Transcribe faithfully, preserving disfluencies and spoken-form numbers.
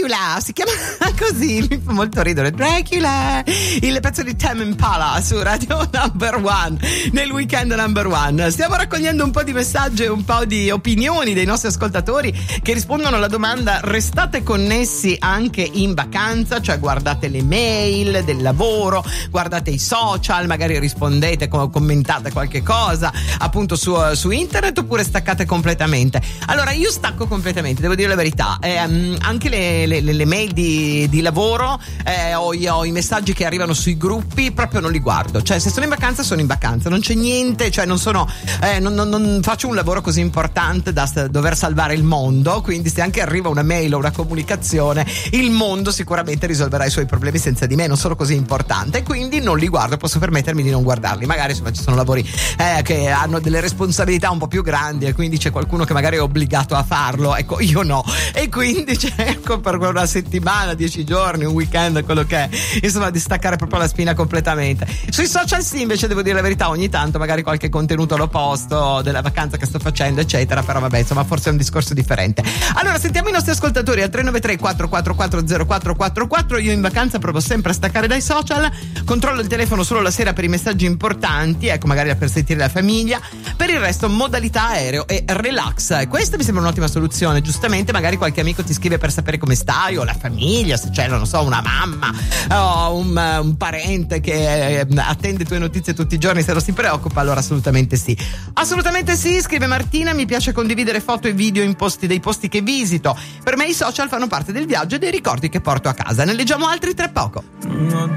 Dracula, si chiama così, mi fa molto ridere. Dracula, il pezzo di Tame Impala su Radio Number One, nel weekend Number One. Stiamo raccogliendo un po' di messaggi e un po' di opinioni dei nostri ascoltatori che rispondono alla domanda: restate connessi anche in vacanza? Cioè guardate le mail del lavoro, guardate i social, magari rispondete, commentate qualche cosa appunto su, su internet, oppure staccate completamente? Allora io stacco completamente, devo dire la verità. Eh, anche le, le, le mail di, di lavoro eh, o, io, o i messaggi che arrivano sui gruppi proprio non li guardo. Cioè se sono in vacanza sono in vacanza, non c'è niente, cioè non sono eh, non, non, non faccio un lavoro così importante da dover salvare il mondo, quindi se anche arriva una mail o una comunicazione, il mondo sicuramente risolverà i suoi problemi senza di me, non sono così importante, quindi non li guardo, posso permettermi di non guardarli. Magari insomma ci sono lavori eh, che hanno delle responsabilità un po' più grandi e quindi c'è qualcuno che magari è obbligato a farlo, ecco io no, e quindi cerco per una settimana, dieci giorni, un weekend, quello che è, insomma di staccare proprio la spina completamente. Sui social sì, invece devo dire la verità, ogni tanto magari qualche contenuto lo posto della vacanza che sto facendo eccetera, però vabbè insomma forse è un discorso differente. Allora sentiamo i nostri ascoltatori al tre nove tre quattro quattro quattro zero quattro quattro quattro. Io in vacanza provo sempre a staccare dai social, controllo il telefono solo la sera per i messaggi importanti, ecco magari per sentire la famiglia, per il resto modalità aereo e relax. Questa mi sembra un'ottima soluzione, giustamente magari qualche amico ti scrive per sapere come stai, o la famiglia, se c'è non so una mamma o un, un parente che attende tue notizie tutti i giorni, se lo si preoccupa, allora assolutamente sì, assolutamente sì. Scrive Martina: mi piace condividere foto e video in posti dei posti che visito, per me i social fanno parte del viaggio e dei ricordi che porto a casa. Ne leggiamo altri tra poco. No